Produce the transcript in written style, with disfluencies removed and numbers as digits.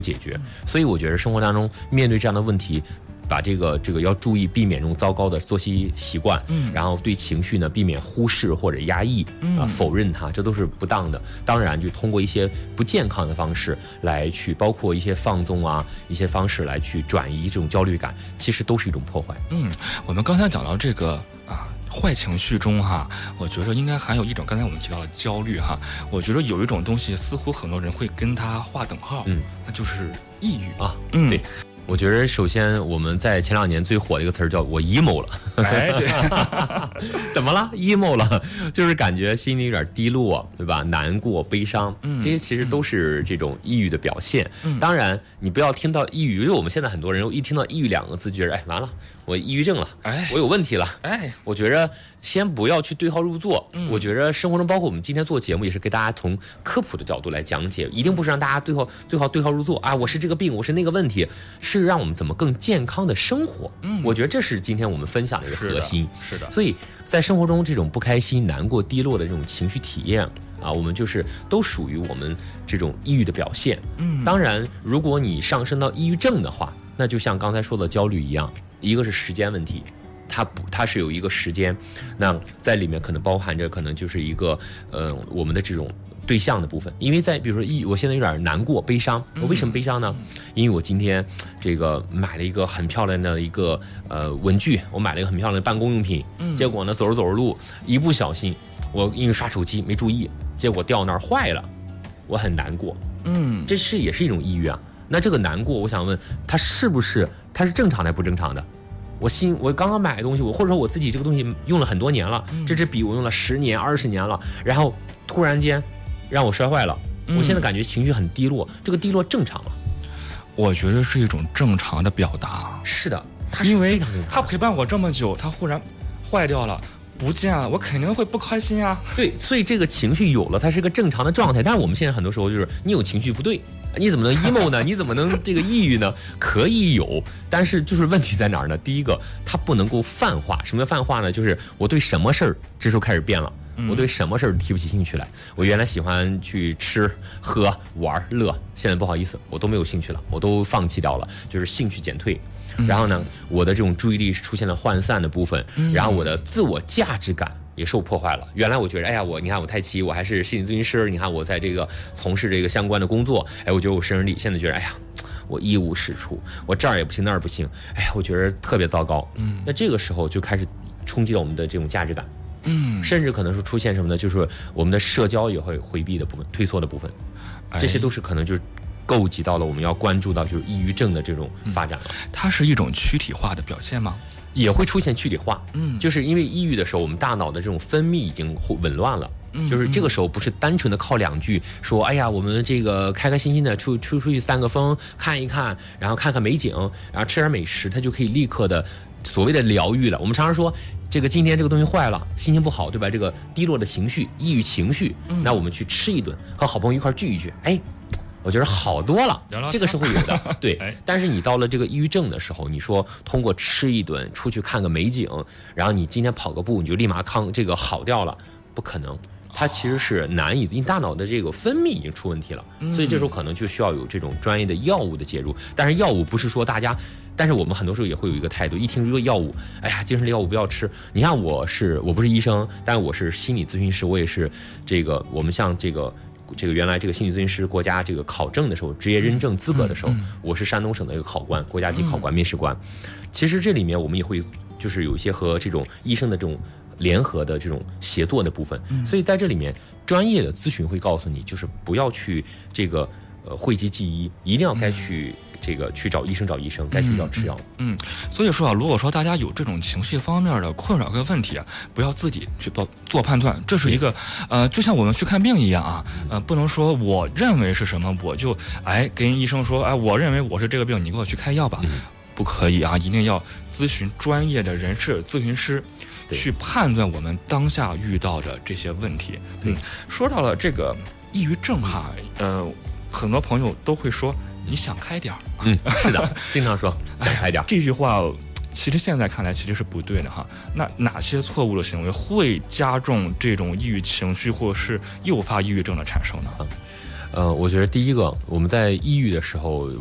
解决。所以我觉得生活当中面对这样的问题，把这个要注意避免这种糟糕的作息习惯，然后对情绪呢避免忽视或者压抑否认它，这都是不当的。当然就通过一些不健康的方式来去，包括一些放纵啊，一些方式来去转移这种焦虑感，其实都是一种破坏。 我们刚才讲到这个坏情绪中哈，我觉得应该还有一种，刚才我们提到了焦虑哈，我觉得有一种东西似乎很多人会跟它划等号，那就是抑郁啊。 对。我觉得首先我们在前2年最火的一个词儿叫我 emo 了， 对， 怎么了 emo 了？就是感觉心里有点低落，对吧？难过、悲伤，这些其实都是这种抑郁的表现。当然，你不要听到抑郁，因为我们现在很多人一听到抑郁2个字，觉得完了，我抑郁症了，我有问题了。我觉得先不要去对号入座。我觉得生活中，包括我们今天做节目，也是给大家从科普的角度来讲解，一定不是让大家对号入座啊，我是这个病，我是那个问题，是让我们怎么更健康的生活。我觉得这是今天我们分享的一个核心。 是的。 所以在生活中这种不开心、难过、低落的这种情绪体验啊，我们就是都属于我们这种抑郁的表现。当然，如果你上升到抑郁症的话，那就像刚才说的焦虑一样，一个是时间问题。它是有一个时间，那在里面可能包含着可能就是一个我们的这种对象的部分。因为在比如说我现在有点难过悲伤，我为什么悲伤呢？因为我今天这个买了一个很漂亮的一个文具，我买了一个很漂亮的办公用品，结果呢走着路一不小心，我因为刷手机没注意，结果掉那儿坏了，我很难过。这也是一种抑郁啊。那这个难过，我想问它是正常的还是不正常的？我刚刚买的东西，或者说我自己这个东西用了很多年了，这支笔我用了10年、20年了，然后突然间让我摔坏了，我现在感觉情绪很低落，这个低落正常吗？ 我觉得是一种正常的表达。 是的， 因为它陪伴我这么久，它忽然坏掉了。不见了，我肯定会不开心啊。 对，所以这个情绪有了，它是个正常的状态。但是我们现在很多时候就是你有情绪不对，你怎么能 emo 呢？你怎么能这个抑郁呢？可以有，但是就是问题在哪儿呢？第一个，它不能够泛化。什么叫泛化呢？就是我对什么事儿这时候开始变了，我对什么事儿提不起兴趣来。我原来喜欢去吃喝玩乐，现在不好意思，我都没有兴趣了，我都放弃掉了，就是兴趣减退。然后呢，我的这种注意力是出现了涣散的部分，然后我的自我价值感也受破坏了。原来我觉得，哎呀，你看我太奇，我还是心理咨询师，你看我在这个从事这个相关的工作，哎，我觉得我胜任力。现在觉得，哎呀，我一无是处，我这儿也不行，那儿不行，哎呀，我觉得特别糟糕。那这个时候就开始冲击到我们的这种价值感，甚至可能是出现什么呢？就是我们的社交也会回避的部分、退缩的部分，这些都是可能就是够及到了我们要关注到就是抑郁症的这种发展了。 它是一种躯体化的表现吗？ 也会出现躯体化，就是因为抑郁的时候，我们大脑的这种分泌已经紊乱了，就是这个时候不是单纯的靠2句说，哎呀，我们这个开开心心的出去散个风，看一看，然后看看美景，然后吃点美食，它就可以立刻的所谓的疗愈了。我们常常说，这个今天这个东西坏了，心情不好，对吧？这个低落的情绪、抑郁情绪，那我们去吃一顿，和好朋友一块聚一聚，哎。我觉得好多了，这个是会有的，对。但是你到了这个抑郁症的时候，你说通过吃一顿、出去看个美景，然后你今天跑个步，你就立马这个好掉了，不可能。它其实是难以，因为大脑的这个分泌已经出问题了，所以这时候可能就需要有这种专业的药物的介入。但是药物不是说大家，但是我们很多时候也会有一个态度，一听这个药物，哎呀，精神类药物不要吃。你看我不是医生，但我是心理咨询师，我也是这个我们像这个原来这个心理咨询师国家这个考证的时候，职业认证资格的时候，我是山东省的一个考官，国家级考官、面试官。其实这里面我们也会就是有一些和这种医生的这种联合的这种协作的部分，所以在这里面专业的咨询会告诉你，就是不要去这个讳疾忌医，一定要该去去找医生，该去找吃药。 所以说啊，如果说大家有这种情绪方面的困扰跟问题啊，不要自己去做判断，这是一个就像我们去看病一样啊，不能说我认为是什么，我就跟医生说，我认为我是这个病，你给我去开药吧，不可以啊，一定要咨询专业的人士、咨询师。去判断我们当下遇到的这些问题。说到了这个抑郁症哈，很多朋友都会说你想开点是的，经常说想开点。 这句话其实现在看来其实是不对的哈。那哪些错误的行为会加重这种抑郁情绪，或是诱发抑郁症的产生呢？ 我觉得第一个，我们在抑郁的时候。